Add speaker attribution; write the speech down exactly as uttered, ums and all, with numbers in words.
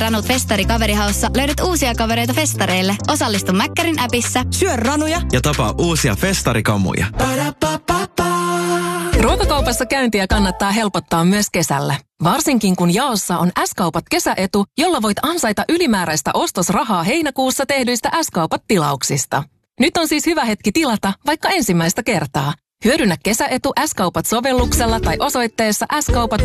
Speaker 1: Ranut Festari Kaverihaussa löydät uusia kavereita festareille. Osallistu Mäkkärin appissa.
Speaker 2: Syö ranuja
Speaker 3: ja tapaa uusia festarikamuja.
Speaker 4: Ruokakaupassa käyntiä kannattaa helpottaa myös kesällä. Varsinkin kun jaossa on S-kaupat kesäetu, jolla voit ansaita ylimääräistä ostosrahaa heinäkuussa tehdyistä S-kaupat tilauksista. Nyt on siis hyvä hetki tilata vaikka ensimmäistä kertaa. Hyödynnä kesäetu S-kaupat sovelluksella tai osoitteessa s kaupat